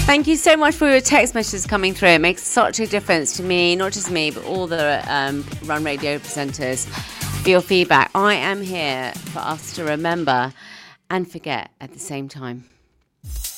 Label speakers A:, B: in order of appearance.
A: Thank you so much for your text messages coming through. It makes such a difference to me, not just me, but all the Run Radio presenters, for your feedback. I am here for us to remember and forget at the same time.